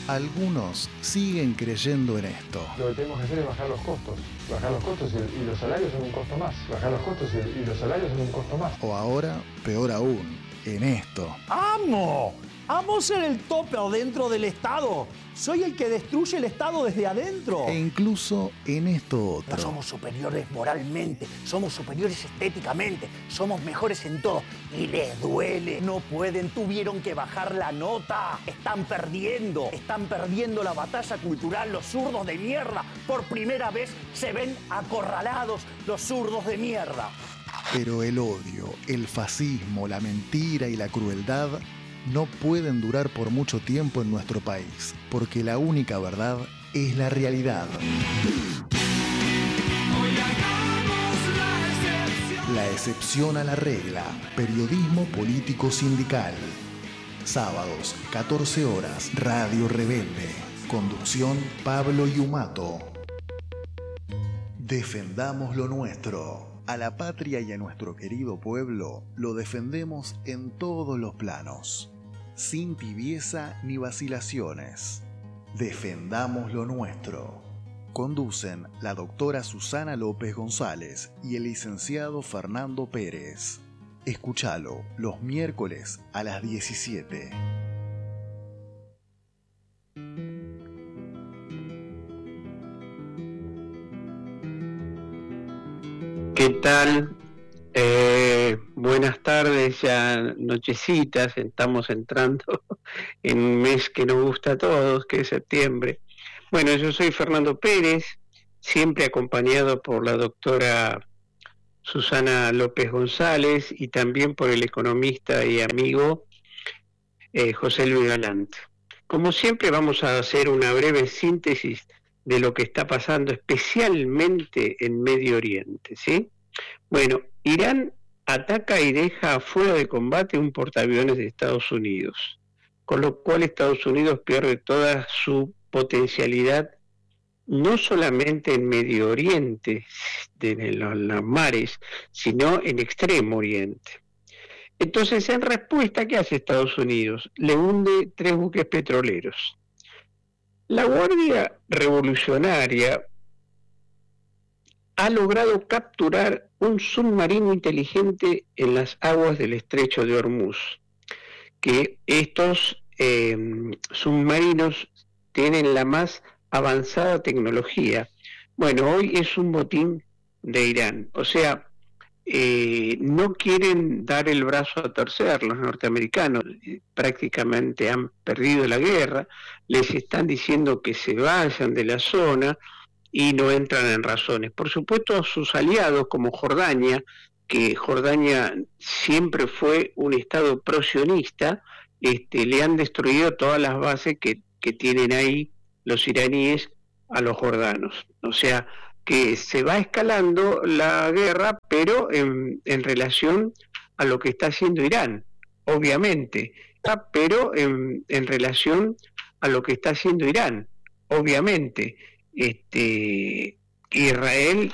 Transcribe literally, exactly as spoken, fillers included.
Algunos siguen creyendo en esto. Lo que tenemos que hacer es bajar los costos. Bajar los costos y, y los salarios son un costo más. Bajar los costos y, y los salarios son un costo más. O ahora, peor aún, en esto. ¡Amo! ¡Amo ser el tope dentro del Estado! Soy el que destruye el Estado desde adentro. E incluso en esto otro. No somos superiores moralmente, somos superiores estéticamente, somos mejores en todo. Y les duele, no pueden, tuvieron que bajar la nota. Están perdiendo, están perdiendo la batalla cultural los zurdos de mierda. Por primera vez se ven acorralados los zurdos de mierda. Pero el odio, el fascismo, la mentira y la crueldad no pueden durar por mucho tiempo en nuestro país, porque la única verdad es la realidad. La excepción a la regla. Periodismo político sindical. Sábados, catorce horas, Radio Rebelde. Conducción, Pablo Yumato. Defendamos lo nuestro. A la patria y a nuestro querido pueblo lo defendemos en todos los planos, sin tibieza ni vacilaciones. Defendamos lo nuestro. Conducen la doctora Susana López González y el licenciado Fernando Pérez. Escúchalo los miércoles a las diecisiete. ¿Qué tal? Eh, buenas tardes, ya nochecitas, estamos entrando en un mes que nos gusta a todos, que es septiembre. Bueno, yo soy Fernando Pérez, siempre acompañado por la doctora Susana López González y también por el economista y amigo eh, José Luis Galante. Como siempre vamos a hacer una breve síntesis de lo que está pasando especialmente en Medio Oriente, ¿sí? Bueno, Irán ataca y deja fuera de combate un portaaviones de Estados Unidos, con lo cual Estados Unidos pierde toda su potencialidad, no solamente en Medio Oriente, de los, los mares, sino en Extremo Oriente. Entonces, en respuesta, ¿qué hace Estados Unidos? Le hunde tres buques petroleros. La Guardia Revolucionaria ha logrado capturar un submarino inteligente en las aguas del estrecho de Hormuz, que estos eh, submarinos tienen la más avanzada tecnología. Bueno, hoy es un botín de Irán, o sea, eh, no quieren dar el brazo a torcer. Los norteamericanos eh, prácticamente han perdido la guerra, les están diciendo que se vayan de la zona y no entran en razones. Por supuesto, sus aliados como Jordania, que Jordania siempre fue un estado pro-sionista, este, le han destruido todas las bases que, que tienen ahí los iraníes a los jordanos. O sea, que se va escalando la guerra, pero en, en relación a lo que está haciendo Irán, obviamente, pero en, en relación a lo que está haciendo Irán, obviamente. Este, Israel